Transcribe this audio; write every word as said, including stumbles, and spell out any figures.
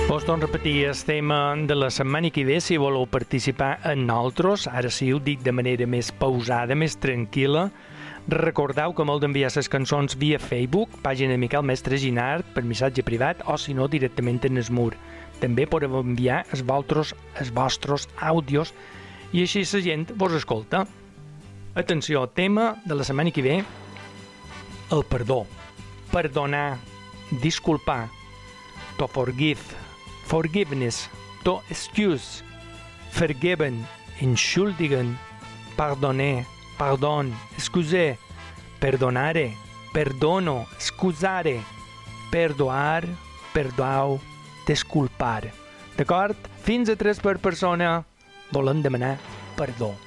Vos torno a repetir el tema de la setmana que ve, si voleu participar en nosaltres, ara sí ho dic de manera més pausada, més tranquil·la. Recordeu que m'heu d'enviar les cançons via Facebook, pàgina de Miquel Mestre Ginart, per missatge privat, o si no, directament en el mur. També podeu enviar els vostres, els vostres àudios i així la gent vos escolta. Atenció, tema de la setmana que ve, el perdó. Perdonar, disculpar, to forgive, forgiveness, to excuse, vergeben, entschuldigen, pardonner, pardon, excusez, perdonare, perdono, scusare, perdoar, perdau, disculpar. D'acord? Fins a tres per persona volem demanar perdó.